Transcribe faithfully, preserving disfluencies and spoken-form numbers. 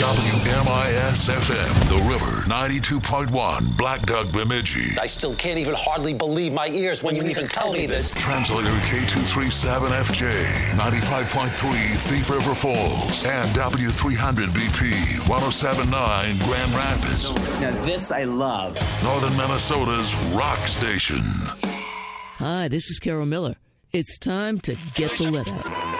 W M I S F M, The River, ninety-two point one, Black Duck, Bemidji. I still can't even hardly believe my ears when you even tell me this. Translator K two thirty-seven F J, ninety-five point three, Thief River Falls, and W three hundred B P, one oh seven point nine, Grand Rapids. Now this I love. Northern Minnesota's rock station. Hi, this is Carol Miller. It's time to get the let out.